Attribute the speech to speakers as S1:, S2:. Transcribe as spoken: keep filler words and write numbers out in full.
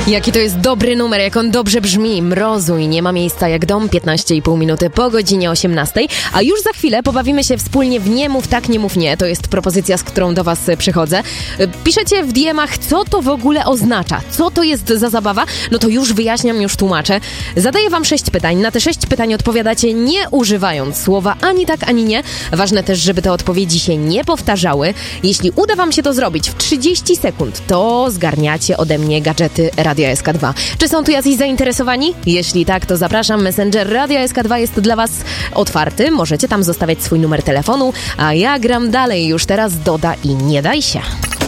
S1: Jaki to jest dobry numer, jak on dobrze brzmi. Mrozu i nie ma miejsca jak dom. piętnaście i pół minuty po godzinie osiemnastej. A już za chwilę pobawimy się wspólnie w Nie mów tak, nie mów nie. To jest propozycja, z którą do was przychodzę. Piszecie w D M-ach, co to w ogóle oznacza. Co to jest za zabawa? No to już wyjaśniam, już tłumaczę. Zadaję wam sześć pytań. Na te sześć pytań odpowiadacie nie używając słowa ani tak, ani nie. Ważne też, żeby te odpowiedzi się nie powtarzały. Jeśli uda wam się to zrobić w trzydzieści sekund, to zgarniacie ode mnie gadżety Radia S K dwa. Czy są tu jacyś zainteresowani? Jeśli tak, to zapraszam. Messenger Radia S K dwa jest dla was otwarty. Możecie tam zostawiać swój numer telefonu, a ja gram dalej. Już teraz Doda i Nie daj się.